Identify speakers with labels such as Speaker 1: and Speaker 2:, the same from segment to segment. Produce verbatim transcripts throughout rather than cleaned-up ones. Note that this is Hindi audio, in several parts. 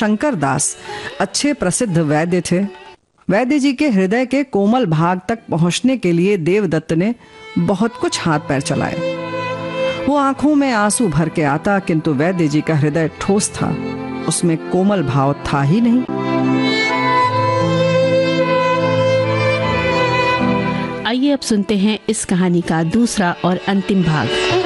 Speaker 1: शंकर दास अच्छे प्रसिद्ध वैद्य थे। वैद्य जी के हृदय के कोमल भाग तक पहुंचने के लिए देवदत्त ने बहुत कुछ हाथ पैर चलाए। वो आंखों में आंसू भर के आता, किंतु वैद्य जी का हृदय ठोस था, उसमें कोमल भाव था ही नहीं।
Speaker 2: आइए अब सुनते हैं इस कहानी का दूसरा और अंतिम भाग।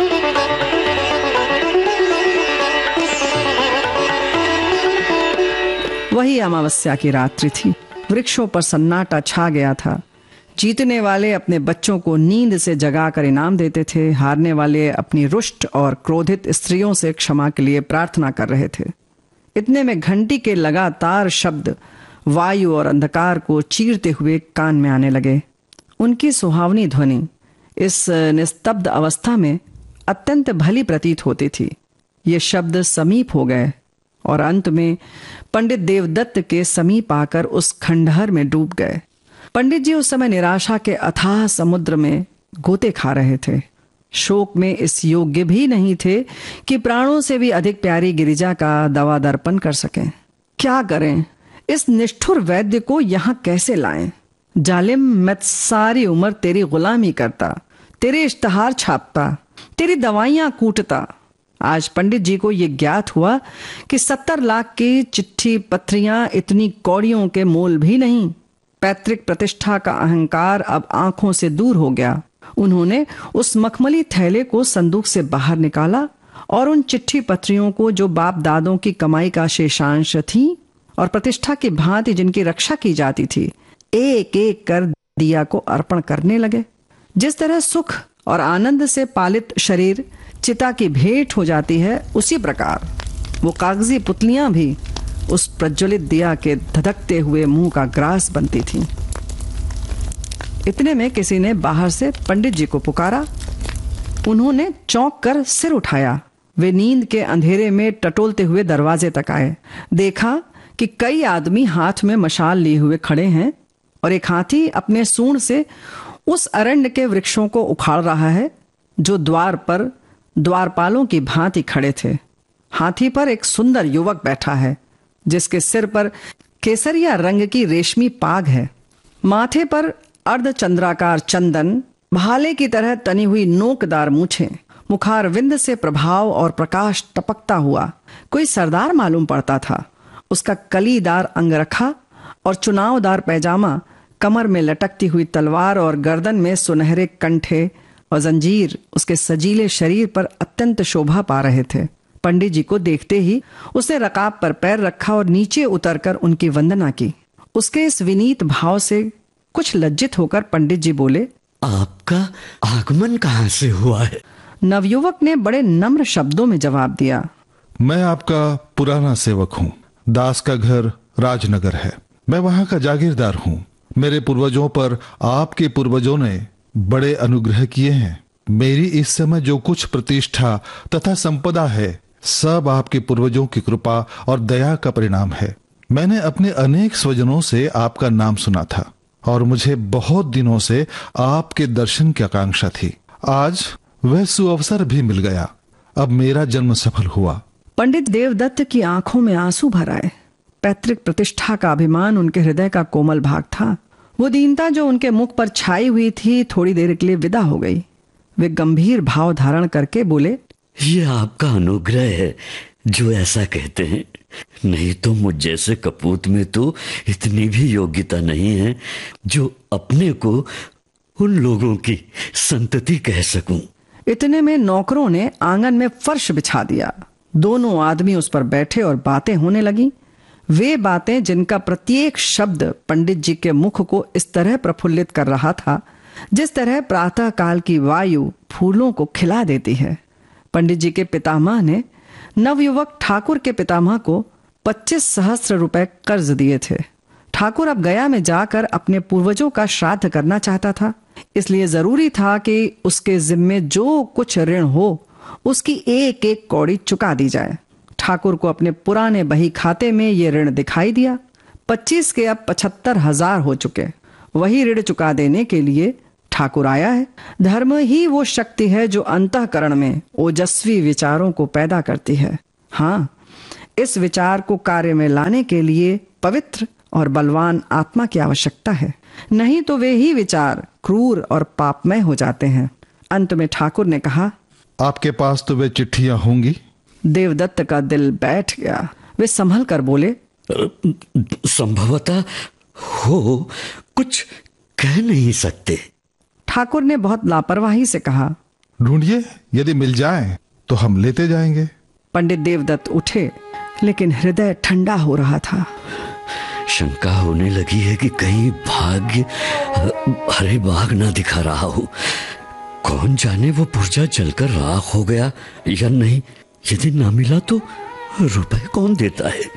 Speaker 1: वही अमावस्या की रात्रि थी। वृक्षों पर सन्नाटा छा गया था। जीतने वाले अपने बच्चों को नींद से जगाकर इनाम देते थे, हारने वाले अपनी रुष्ट और क्रोधित स्त्रियों से क्षमा के लिए प्रार्थना कर रहे थे। इतने में घंटी के लगातार शब्द वायु और अंधकार को चीरते हुए कान में आने लगे। उनकी सुहावनी ध्वनि इस निस्तब्ध अवस्था में अत्यंत भली प्रतीत होती थी। ये शब्द समीप हो गए और अंत में पंडित देवदत्त के समीप आकर उस खंडहर में डूब गए। पंडित जी उस समय निराशा के अथाह समुद्र में गोते खा रहे थे। शोक में इस योग्य भी नहीं थे कि प्राणों से भी अधिक प्यारी गिरिजा का दवा दर्पण कर सकें। क्या करें? इस निष्ठुर वैद्य को यहाँ कैसे लाएं? जालिम, मैं सारी उम्र तेरी गुलामी करता, तेरे इश्तहार छापता, तेरी दवाइयां कूटता। आज पंडित जी को यह ज्ञात हुआ कि सत्तर लाख की चिट्ठी पत्रियां इतनी कौड़ियों के मोल भी नहीं। पैतृक प्रतिष्ठा का अहंकार अब आंखों से दूर हो गया। उन्होंने उस मखमली थैले को संदूक से बाहर निकाला और उन चिट्ठी पत्रियों को, जो बाप दादों की कमाई का शेषांश थी और प्रतिष्ठा की भांति जिनकी रक्षा की जाती थी, एक एक कर दिया को अर्पण करने लगे। जिस तरह सुख और आनंद से पालित शरीर चिता की भेंट हो जाती है, उसी प्रकार वो कागजी पुतलियां भी उस प्रज्वलित दिया के धधकते हुए मुंह का ग्रास बनती थीं। इतने में किसी ने बाहर से पंडित जी को पुकारा। उन्होंने चौंक कर सिर उठाया। वे नींद के अंधेरे में टटोलते हुए दरवाजे तक आए। देखा कि कई आदमी हाथ में मशाल लिए हुए खड़े हैं और एक हाथी अपने सूंड से उस अरण्य के वृक्षों को उखाड़ रहा है जो द्वार पर द्वारपालों की भांति खड़े थे। हाथी पर एक सुंदर युवक बैठा है जिसके सिर पर केसरिया रंग की रेशमी पाग है। माथे पर अर्धचंद्राकार चंदन, भाले की तरह तनी हुई नोकदार मूछें, मुखारविंद से प्रभाव और प्रकाश टपकता हुआ कोई सरदार मालूम पड़ता था। उसका कलीदार अंगरखा और चुनावदार पैजामा, कमर में लटकती हुई तलवार और गर्दन में सुनहरे कंठे और जंजीर उसके सजीले शरीर पर अत्यंत शोभा पा रहे थे। पंडित जी को देखते ही उसने रकाब पर पैर रखा और नीचे उतरकर उनकी वंदना की। उसके इस विनीत भाव से कुछ लज्जित होकर पंडित जी बोले,
Speaker 3: आपका आगमन कहाँ से हुआ है?
Speaker 1: नवयुवक ने बड़े नम्र शब्दों में जवाब दिया,
Speaker 4: मैं आपका पुराना सेवक हूँ। दास का घर राजनगर है, मैं वहाँ का जागीरदार हूँ। मेरे पूर्वजों पर आपके पूर्वजों ने बड़े अनुग्रह किए हैं। मेरी इस समय जो कुछ प्रतिष्ठा तथा संपदा है, सब आपके पूर्वजों की कृपा और दया का परिणाम है। मैंने अपने अनेक स्वजनों से आपका नाम सुना था और मुझे बहुत दिनों से आपके दर्शन की आकांक्षा थी। आज वह सुअवसर भी मिल गया। अब मेरा जन्म सफल हुआ।
Speaker 1: पंडित देवदत्त की आंखों में आंसू भर आए। पैतृक प्रतिष्ठा का अभिमान उनके हृदय का कोमल भाग था। वो दीनता जो उनके मुख पर छाई हुई थी, थोड़ी देर के लिए विदा हो गई। वे गंभीर भाव धारण करके बोले,
Speaker 3: ये आपका अनुग्रह है जो ऐसा कहते हैं, नहीं तो मुझ जैसे कपूत में तो इतनी भी योग्यता नहीं है जो अपने को उन लोगों की संतति कह सकूं।
Speaker 1: इतने में नौकरों ने आंगन में फर्श बिछा दिया। दोनों आदमी उस पर बैठे और बातें होने लगी। वे बातें जिनका प्रत्येक शब्द पंडित जी के मुख को इस तरह प्रफुल्लित कर रहा था जिस तरह प्रातः काल की वायु फूलों को खिला देती है। पंडित जी के पितामह ने नवयुवक ठाकुर के पितामह को पच्चीस सहस्त्र रुपए कर्ज दिए थे। ठाकुर अब गया में जाकर अपने पूर्वजों का श्राद्ध करना चाहता था, इसलिए जरूरी था कि उसके जिम्मे जो कुछ ऋण हो उसकी एक एक कौड़ी चुका दी जाए। ठाकुर को अपने पुराने बही खाते में ये ऋण दिखाई दिया। पच्चीस के अब पचहत्तर हजार हो चुके। वही ऋण चुका देने के लिए ठाकुर आया है। धर्म ही वो शक्ति है जो अंतःकरण में ओजस्वी विचारों को पैदा करती है। हाँ, इस विचार को कार्य में लाने के लिए पवित्र और बलवान आत्मा की आवश्यकता है, नहीं तो वे ही विचार क्रूर और पापमय हो जाते हैं। अंत में ठाकुर ने कहा,
Speaker 4: आपके पास तो वे चिट्ठियां होंगी।
Speaker 1: देवदत्त का दिल बैठ गया। वे संभल कर बोले,
Speaker 3: संभवतः हो, कुछ कह नहीं सकते।
Speaker 1: ठाकुर ने बहुत लापरवाही से कहा,
Speaker 4: ढूंढिए, यदि मिल जाए तो हम लेते जाएंगे।
Speaker 1: पंडित देवदत्त उठे, लेकिन हृदय ठंडा हो रहा था।
Speaker 3: शंका होने लगी है कि कहीं भाग्य हरे बाग ना दिखा रहा हो। कौन जाने वो पुर्जा जलकर राख हो गया या नहीं। यदि ना मिला तो रुपए कौन देता है।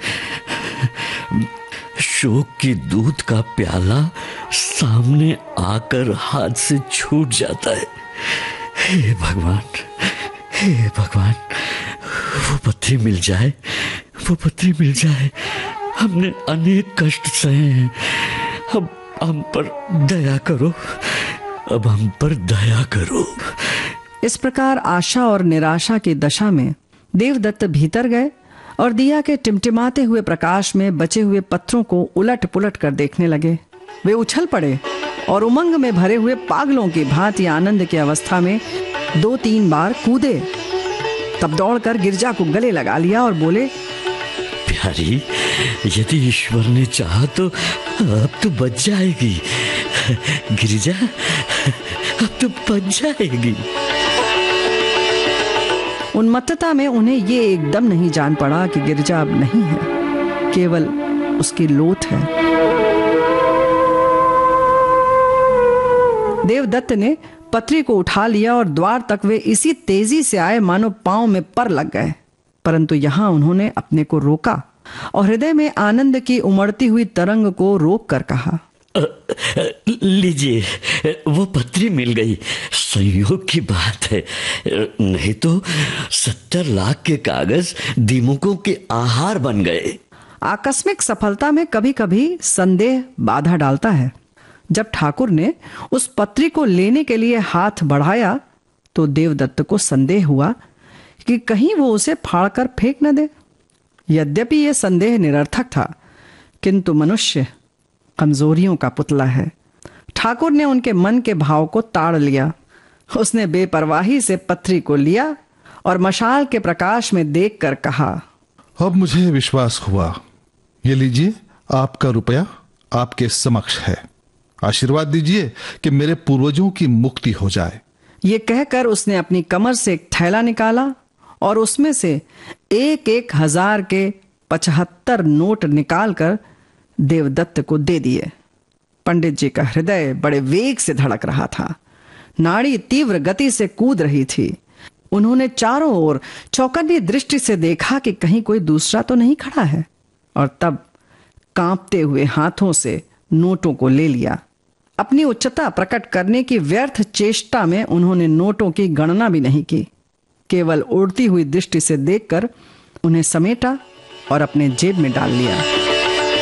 Speaker 3: शोक की दूध का प्याला सामने आकर हाथ से छूट जाता है। हे भगवान, हे भगवान, वो पत्री मिल जाए, वो पत्री मिल जाए। हमने अनेक कष्ट सहे हैं, अब हम पर दया करो, अब हम पर दया करो।
Speaker 1: इस प्रकार आशा और निराशा की दशा में देवदत्त भीतर गए और दिया के टिमटिमाते हुए प्रकाश में बचे हुए पत्रों को उलट पुलट कर देखने लगे। वे उछल पड़े और उमंग में भरे हुए पागलों की भांति आनंद की अवस्था में दो तीन बार कूदे। तब दौड़कर गिरजा को गले लगा लिया और बोले,
Speaker 3: प्यारी, यदि ईश्वर ने चाहा तो अब तो बच जाएगी। गिरिजा, अब तो बच जाएगी।
Speaker 1: उन्मत्तता में उन्हें ये एकदम नहीं जान पड़ा कि गिरजा अब नहीं है, केवल उसकी लोथ है। देवदत्त ने पत्री को उठा लिया और द्वार तक वे इसी तेजी से आए मानो पांव में पर लग गए। परंतु यहां उन्होंने अपने को रोका और हृदय में आनंद की उमड़ती हुई तरंग को रोक कर कहा,
Speaker 3: लीजिए, वो पत्री मिल गई। संयोग की बात है, नहीं तो सत्तर लाख के कागज दीमकों के आहार बन गए।
Speaker 1: आकस्मिक सफलता में कभी कभी संदेह बाधा डालता है। जब ठाकुर ने उस पत्री को लेने के लिए हाथ बढ़ाया तो देवदत्त को संदेह हुआ कि कहीं वो उसे फाड़कर फेंक न दे। यद्यपि यह संदेह निरर्थक था, किंतु मनुष्य कमजोरियों का पुतला है। ठाकुर ने उनके मन के भाव को ताड़ लिया। उसने बेपरवाही से पत्री को लिया और मशाल के प्रकाश में देखकर कहा,
Speaker 4: अब मुझे विश्वास हुआ। ये लीजिए, आपका रुपया आपके समक्ष है। आशीर्वाद दीजिए कि मेरे पूर्वजों की मुक्ति हो जाए।
Speaker 1: ये कहकर उसने अपनी कमर से एक थैला निकाला और उसमें से एक एक हजार के पचहत्तर नोट निकालकर देवदत्त को दे दिए। पंडित जी का हृदय बड़े वेग से धड़क रहा था। नाड़ी तीव्र गति से कूद रही थी। उन्होंने चारों ओर चौकन्नी दृष्टि से देखा कि कहीं कोई दूसरा तो नहीं खड़ा है, और तब कांपते हुए हाथों से नोटों को ले लिया। अपनी उच्चता प्रकट करने की व्यर्थ चेष्टा में उन्होंने नोटों की गणना भी नहीं की। केवल उड़ती हुई दृष्टि से देखकर उन्हें समेटा और अपने जेब में डाल लिया।